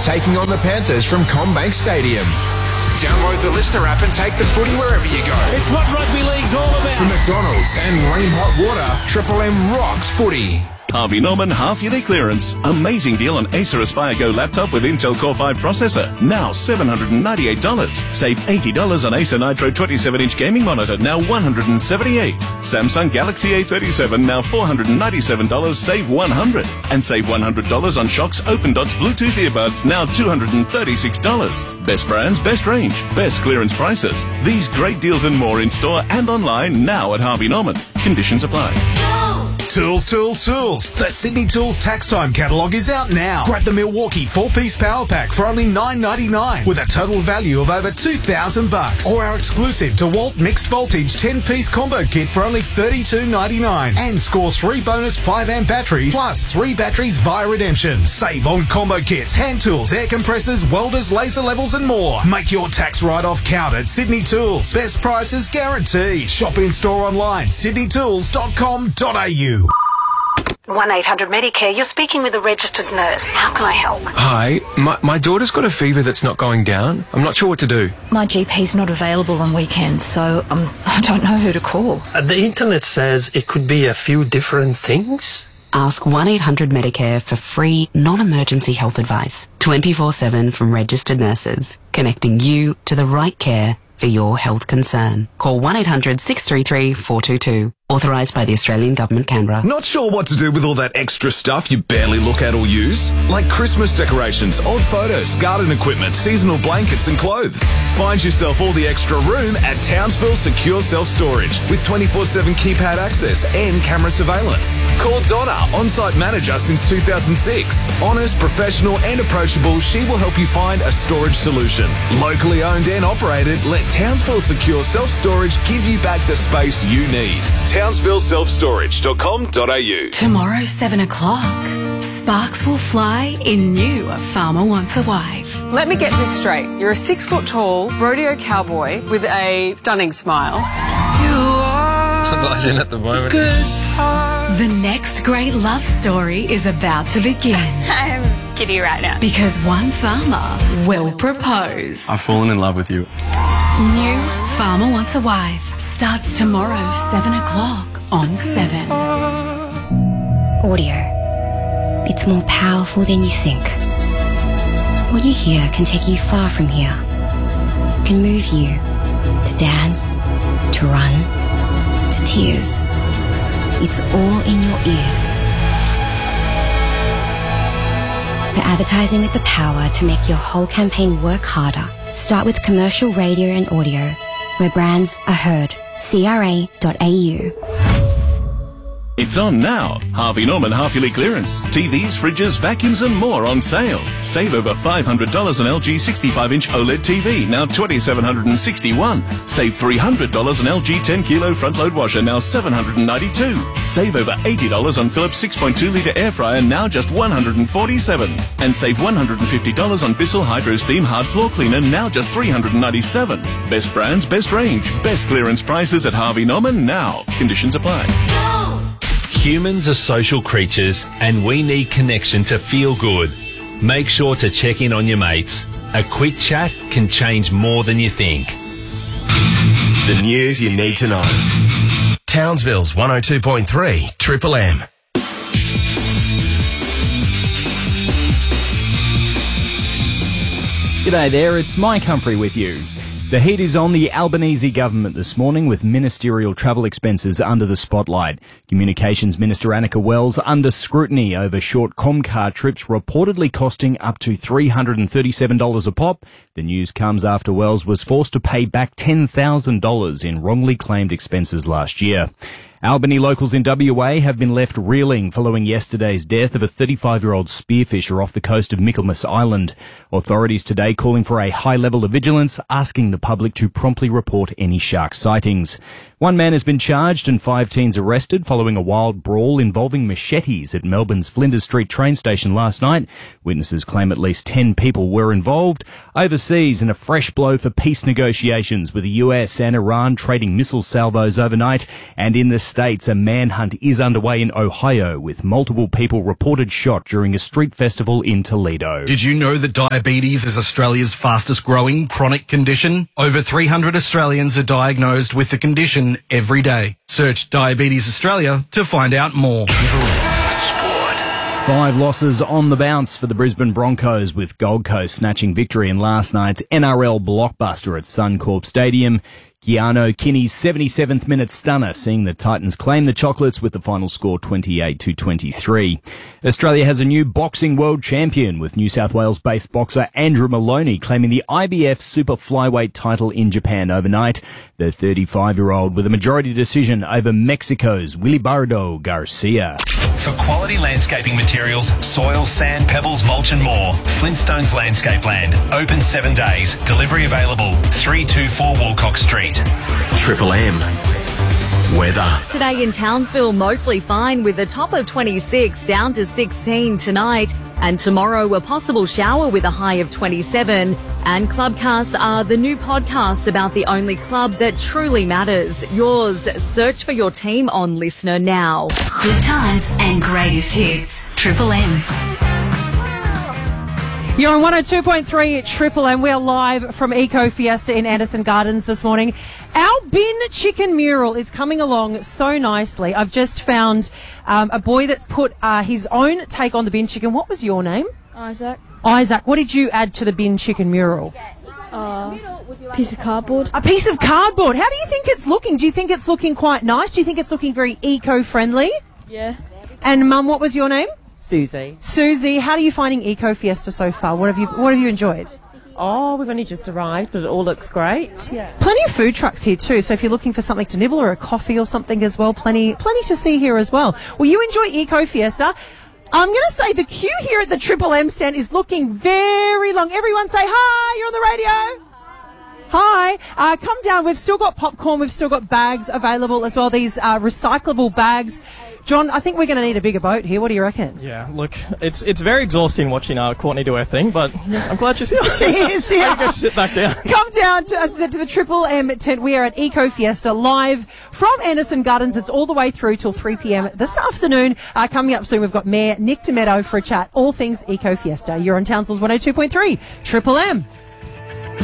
taking on the Panthers from CommBank Stadium. Download the Listener app and take the footy wherever you go. It's what rugby league's all about. From McDonald's and Ream Hot Water, Triple M rocks footy. Harvey Norman half-yearly clearance. Amazing deal on Acer Aspire Go laptop with Intel Core 5 processor. Now $798. Save $80 on Acer Nitro 27-inch gaming monitor. Now $178. Samsung Galaxy A37. Now $497. Save $100. And save $100 on Shox Open Dots Bluetooth earbuds. Now $236. Best brands, best range, best clearance prices. These great deals and more in store and online now at Harvey Norman. Conditions apply. Tools, tools, tools. The Sydney Tools Tax Time catalogue is out now. Grab the Milwaukee 4-piece power pack for only $9.99 with a total value of over $2,000. Or our exclusive DeWalt mixed voltage 10-piece combo kit for only $32.99. And score 3 bonus 5-amp batteries plus 3 batteries via redemption. Save on combo kits, hand tools, air compressors, welders, laser levels and more. Make your tax write-off count at Sydney Tools. Best prices guaranteed. Shop in store online, sydneytools.com.au. 1-800-Medicare, you're speaking with a registered nurse. How can I help? Hi, my daughter's got a fever that's not going down. I'm not sure what to do. My GP's not available on weekends, so I don't know who to call. The internet says it could be a few different things. Ask 1-800-Medicare for free, non-emergency health advice. 24/7 from registered nurses, connecting you to the right care for your health concern. Call 1-800-633-422. Authorised by the Australian Government, Canberra. Not sure what to do with all that extra stuff you barely look at or use? Like Christmas decorations, old photos, garden equipment, seasonal blankets and clothes. Find yourself all the extra room at Townsville Secure Self-Storage with 24/7 keypad access and camera surveillance. Call Donna, on-site manager since 2006. Honest, professional and approachable, she will help you find a storage solution. Locally owned and operated, let Townsville Secure Self-Storage give you back the space you need. TownsvilleSelfStorage.com.au. Tomorrow, 7 o'clock, sparks will fly in new A Farmer Wants a Wife. Let me get this straight. You're a 6-foot-tall rodeo cowboy with a stunning smile. I'm blushing at the moment. The next great love story is about to begin. I'm giddy right now. Because one farmer will propose. I've fallen in love with you. New Farmer Wants a Wife starts tomorrow, 7 o'clock on 7. Audio. It's more powerful than you think. What you hear can take you far from here. Can move you to dance, to run, to tears. It's all in your ears. For advertising with the power to make your whole campaign work harder, start with commercial radio and audio, where brands are heard. CRA.au. It's on now. Harvey Norman half-yearly clearance. TVs, fridges, vacuums and more on sale. Save over $500 on LG 65-inch OLED TV, now $2,761. Save $300 on LG 10-kilo front-load washer, now $792. Save over $80 on Philips 6.2-litre air fryer, now just $147. And save $150 on Bissell Hydro Steam hard floor cleaner, now just $397. Best brands, best range, best clearance prices at Harvey Norman now. Conditions apply. Humans are social creatures and we need connection to feel good. Make sure to check in on your mates. A quick chat can change more than you think. The news you need to know. Townsville's 102.3 Triple M. G'day there, it's Mike Humphrey with you. The heat is on the Albanese government this morning with ministerial travel expenses under the spotlight. Communications Minister Annika Wells under scrutiny over short Comcar trips reportedly costing up to $337 a pop. The news comes after Wells was forced to pay back $10,000 in wrongly claimed expenses last year. Albany locals in WA have been left reeling following yesterday's death of a 35-year-old spearfisher off the coast of Michaelmas Island. Authorities today calling for a high level of vigilance, asking the public to promptly report any shark sightings. One man has been charged and 5 teens arrested following a wild brawl involving machetes at Melbourne's Flinders Street train station last night. Witnesses claim at least 10 people were involved. Overseas, and a fresh blow for peace negotiations with the US and Iran trading missile salvos overnight. And in the States, a manhunt is underway in Ohio with multiple people reported shot during a street festival in Toledo. Did you know that diabetes is Australia's fastest growing chronic condition? Over 300 Australians are diagnosed with the condition every day. Search Diabetes Australia to find out more. 5 losses on the bounce for the Brisbane Broncos, with Gold Coast snatching victory in last night's NRL blockbuster at Suncorp Stadium. Keanu Kinney's 77th minute stunner, seeing the Titans claim the chocolates with the final score 28-23. Australia has a new boxing world champion, with New South Wales-based boxer Andrew Maloney claiming the IBF super flyweight title in Japan overnight. The 35-year-old with a majority decision over Mexico's Wilibardo Garcia. For quality landscaping materials, soil, sand, pebbles, mulch and more, Flintstones Landscape Land. Open 7 days. Delivery available. 324 Walcock Street. Triple M. Weather. Today in Townsville, mostly fine with a top of 26 down to 16 tonight. And tomorrow, a possible shower with a high of 27. And Clubcasts are the new podcasts about the only club that truly matters. Yours. Search for your team on Listener now. Good times and greatest hits. Triple M. You're on 102.3 Triple M. We're live from Eco Fiesta in Anderson Gardens this morning. Our bin chicken mural is coming along so nicely. I've just found a boy that's put his own take on the bin chicken. What was your name? Isaac. Isaac, what did you add to the bin chicken mural? Piece of cardboard. A piece of cardboard. How do you think it's looking? Do you think it's looking quite nice? Do you think it's looking very eco-friendly? Yeah. And Mum, what was your name? Susie. Susie, how are you finding Eco Fiesta so far? What have you enjoyed? Oh, we've only just arrived, but it all looks great. Yeah. Plenty of food trucks here too, so if you're looking for something to nibble or a coffee or something as well, plenty to see here as well. Will you enjoy Eco Fiesta? I'm going to say the queue here at the Triple M stand is looking very long. Everyone say hi, you're on the radio. Hi. Come down. We've still got popcorn. We've still got bags available as well, these recyclable bags. John, I think we're going to need a bigger boat here. What do you reckon? Yeah, look, it's very exhausting watching Courtney do her thing, but I'm glad she's here. She is here. I'm going to sit back down. Come down to the Triple M tent. We are at Eco Fiesta live from Anderson Gardens. It's all the way through till 3 p.m. this afternoon. Coming up soon, we've got Mayor Nick Demetto for a chat. All things Eco Fiesta. You're on Townsville's 102.3 Triple M.